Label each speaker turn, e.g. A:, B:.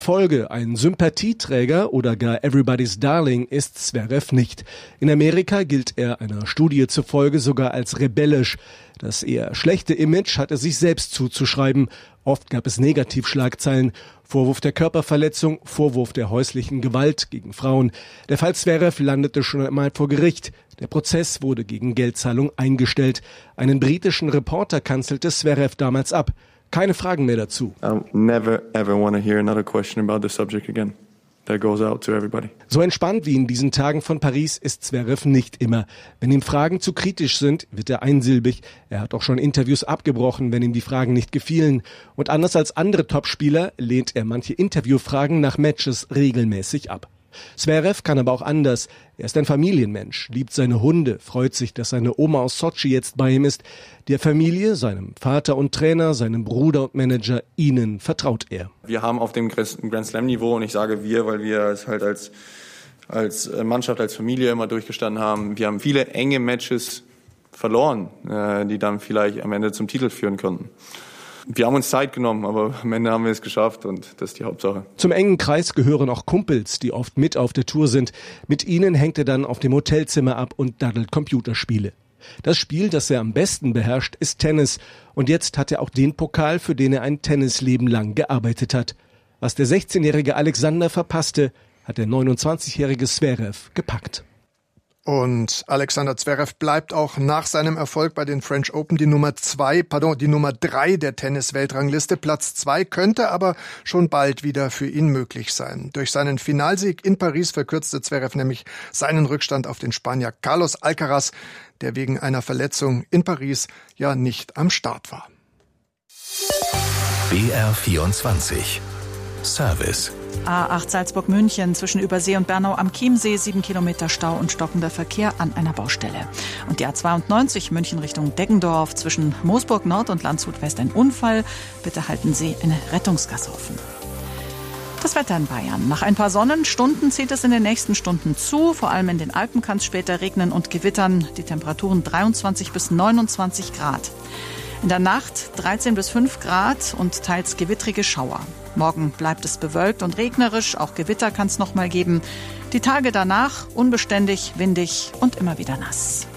A: Folge, ein Sympathieträger oder gar Everybody's Darling ist Zverev nicht. In Amerika gilt er einer Studie zufolge sogar als rebellisch. Das eher schlechte Image hat er sich selbst zuzuschreiben. Oft gab es Negativschlagzeilen. Vorwurf der Körperverletzung, Vorwurf der häuslichen Gewalt gegen Frauen. Der Fall Zverev landete schon einmal vor Gericht. Der Prozess wurde gegen Geldzahlung eingestellt. Einen britischen Reporter kanzelte Zverev damals ab. Keine Fragen mehr dazu.
B: Never ever want to hear another question about the subject again. That goes out to everybody.
A: So entspannt wie in diesen Tagen von Paris ist Zverev nicht immer. Wenn ihm Fragen zu kritisch sind, wird er einsilbig. Er hat auch schon Interviews abgebrochen, wenn ihm die Fragen nicht gefielen. Und anders als andere Topspieler lehnt er manche Interviewfragen nach Matches regelmäßig ab. Zverev kann aber auch anders. Er ist ein Familienmensch, liebt seine Hunde, freut sich, dass seine Oma aus Sotschi jetzt bei ihm ist. Der Familie, seinem Vater und Trainer, seinem Bruder und Manager, ihnen vertraut er.
B: Wir haben auf dem Grand Slam Niveau, und ich sage wir, weil wir es halt als Mannschaft, als Familie immer durchgestanden haben, wir haben viele enge Matches verloren, die dann vielleicht am Ende zum Titel führen konnten. Wir haben uns Zeit genommen, aber am Ende haben wir es geschafft und das ist die Hauptsache.
A: Zum engen Kreis gehören auch Kumpels, die oft mit auf der Tour sind. Mit ihnen hängt er dann auf dem Hotelzimmer ab und daddelt Computerspiele. Das Spiel, das er am besten beherrscht, ist Tennis. Und jetzt hat er auch den Pokal, für den er ein Tennisleben lang gearbeitet hat. Was der 16-jährige Alexander verpasste, hat der 29-jährige Zverev gepackt.
C: Und Alexander Zverev bleibt auch nach seinem Erfolg bei den French Open die Nummer 3 der Tennis-Weltrangliste. Platz 2 könnte aber schon bald wieder für ihn möglich sein. Durch seinen Finalsieg in Paris verkürzte Zverev nämlich seinen Rückstand auf den Spanier Carlos Alcaraz, der wegen einer Verletzung in Paris ja nicht am Start war.
D: BR24 Service.
E: A8 Salzburg-München zwischen Übersee und Bernau am Chiemsee, 7 Kilometer Stau und stockender Verkehr an einer Baustelle. Und die A92 München Richtung Deggendorf zwischen Moosburg Nord und Landshut West ein Unfall. Bitte halten Sie eine Rettungsgasse offen. Das Wetter in Bayern. Nach ein paar Sonnenstunden zieht es in den nächsten Stunden zu. Vor allem in den Alpen kann es später regnen und gewittern. Die Temperaturen 23 bis 29 Grad. In der Nacht 13 bis 5 Grad und teils gewittrige Schauer. Morgen bleibt es bewölkt und regnerisch, auch Gewitter kann es noch mal geben. Die Tage danach unbeständig, windig und immer wieder nass.